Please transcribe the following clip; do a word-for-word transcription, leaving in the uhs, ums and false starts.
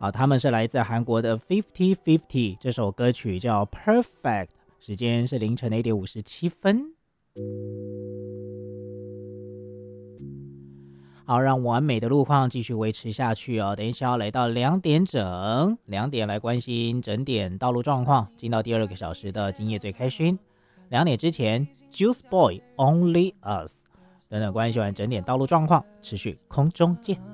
啊，他们是来自韩国的 Fifty Fifty， 这首歌曲叫 Perfect， 时间是凌晨的一点五十七分。好，让完美的路况继续维持下去哦。等一下要来到两点整，两点来关心整点道路状况，进到第二个小时的今夜最开心。两点之前 ，Juice Boy Only Us 等等关系完整点道路状况，持续空中见。